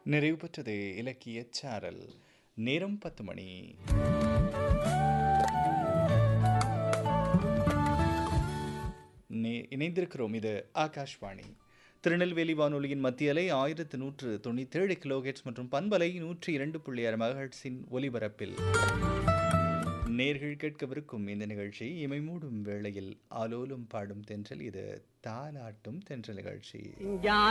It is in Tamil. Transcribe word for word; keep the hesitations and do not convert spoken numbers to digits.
நிறைவு பெற்றது இலக்கிய சாரல். நேரம் பத்து மணி. இணைந்திருக்கிறோம். இது ஆகாஷ்வாணி திருநெல்வேலி வானொலியின் மத்திய அலை ஆயிரத்து நூற்று தொண்ணூற்றி ஏழு கிலோஹெட்ஸ் மற்றும் பண்பலை நூற்றி இரண்டு புள்ளி ஆறு மெகாஹெர்ட்ஸின் ஒலிபரப்பில் நேர்கள் கேட்கவிருக்கும் இந்த நிகழ்ச்சி இமை மூடும் வேளையில் ஆலோலம் பாடும் தென்றல். இது தாலாட்டும் தென்றல் நிகழ்ச்சி.